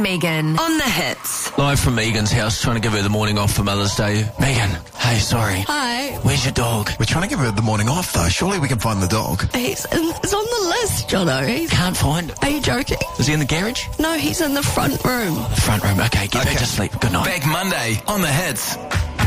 Megan on the hits. Live from Megan's house, trying to give her the morning off for Mother's Day. Megan, hey, sorry. Hi. Where's your dog? We're trying to give her the morning off, though. Surely we can find the dog. He's on the list, Jono. Can't find him. Are you joking? Is he in the garage? No, he's in the front room. Front room. Okay, get back to sleep. Good night. Back Monday on the hits.